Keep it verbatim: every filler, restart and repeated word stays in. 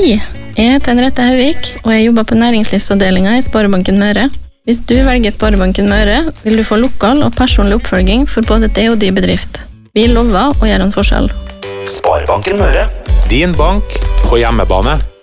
Hei, jeg heter Henriette Hauvik, og jeg jobber på næringslivsavdelingen i Sparebanken Møre. Hvis du velger Sparebanken Møre, vil du få lokal og personlig oppfølging for både det og de bedrift. Vi lover å gjøre en forskjell. Sparebanken Møre. Din bank på hjemmebane.